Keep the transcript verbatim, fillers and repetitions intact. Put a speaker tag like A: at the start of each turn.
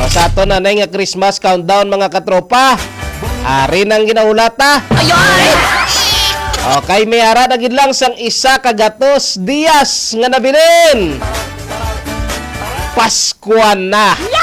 A: O, sa ato na na nga Christmas countdown mga katropa. Ari nang ginaulata.
B: Ayoy!
A: Okay, may ara na gid lang sang isa kagatos Dias nga nabilin. Paskuan na.